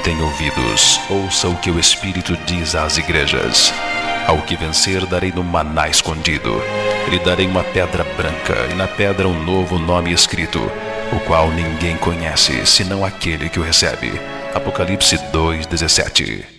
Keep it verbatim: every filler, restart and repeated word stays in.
tem ouvidos, ouça o que o Espírito diz às igrejas. Ao que vencer darei no maná escondido. Lhe darei uma pedra branca, e na pedra um novo nome escrito, o qual ninguém conhece, senão aquele que o recebe. Apocalipse dois, dezessete.